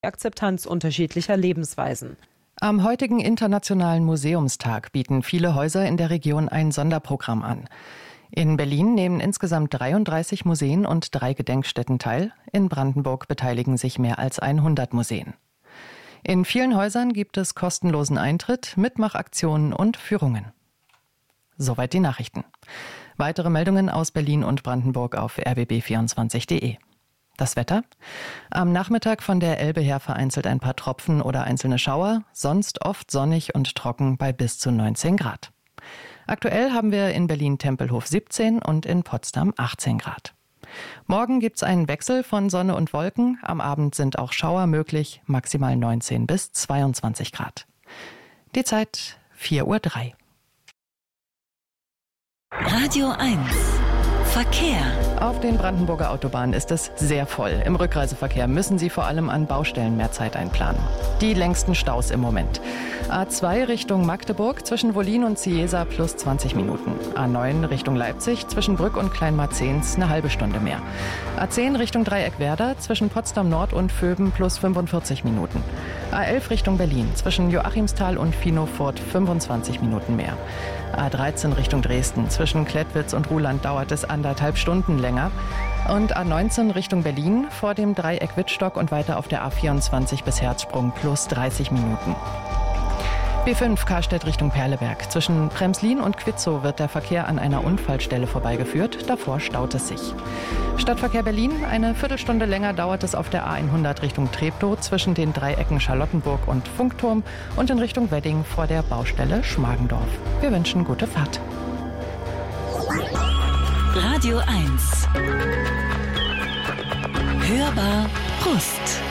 Akzeptanz unterschiedlicher Lebensweisen. Am heutigen Internationalen Museumstag bieten viele Häuser in der Region ein Sonderprogramm an. In Berlin nehmen insgesamt 33 Museen und 3 Gedenkstätten teil. In Brandenburg beteiligen sich mehr als 100 Museen. In vielen Häusern gibt es kostenlosen Eintritt, Mitmachaktionen und Führungen. Soweit die Nachrichten. Weitere Meldungen aus Berlin und Brandenburg auf rbb24.de. Das Wetter? Am Nachmittag von der Elbe her vereinzelt ein paar Tropfen oder einzelne Schauer, sonst oft sonnig und trocken bei bis zu 19 Grad. Aktuell haben wir in Berlin-Tempelhof 17 und in Potsdam 18 Grad. Morgen gibt's einen Wechsel von Sonne und Wolken. Am Abend sind auch Schauer möglich, maximal 19 bis 22 Grad. Die Zeit 4:03 Uhr. Radio 1 Verkehr. Auf den Brandenburger Autobahnen ist es sehr voll. Im Rückreiseverkehr müssen Sie vor allem an Baustellen mehr Zeit einplanen. Die längsten Staus im Moment. A2 Richtung Magdeburg zwischen Wollin und Cieza plus 20 Minuten. A9 Richtung Leipzig zwischen Brück und Kleinmarzens eine halbe Stunde mehr. A10 Richtung Dreieckwerder zwischen Potsdam Nord und Vöben plus 45 Minuten. A11 Richtung Berlin zwischen Joachimsthal und Finofurt 25 Minuten mehr. A13 Richtung Dresden zwischen Klettwitz und Ruhland dauert es 1,5 Stunden länger. Und A19 Richtung Berlin vor dem Dreieck Wittstock und weiter auf der A24 bis Herzsprung plus 30 Minuten. B5 Karstedt Richtung Perleberg. Zwischen Premslin und Quitzow wird der Verkehr an einer Unfallstelle vorbeigeführt. Davor staut es sich. Stadtverkehr Berlin. Eine Viertelstunde länger dauert es auf der A100 Richtung Treptow zwischen den Dreiecken Charlottenburg und Funkturm und in Richtung Wedding vor der Baustelle Schmargendorf. Wir wünschen gute Fahrt. Radio 1 Hörbar Brust.